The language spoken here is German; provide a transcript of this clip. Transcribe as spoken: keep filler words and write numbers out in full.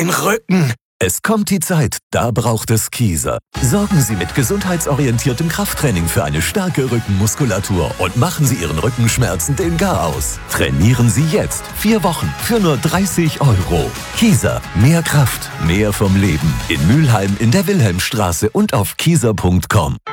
Mein Rücken. Es kommt die Zeit, da braucht es Kieser. Sorgen Sie mit gesundheitsorientiertem Krafttraining für eine starke Rückenmuskulatur und machen Sie Ihren Rückenschmerzen den Gar aus. Trainieren Sie jetzt vier Wochen für nur dreißig Euro. Kieser, mehr Kraft, mehr vom Leben. In Mülheim in der Wilhelmstraße und auf kieser punkt com.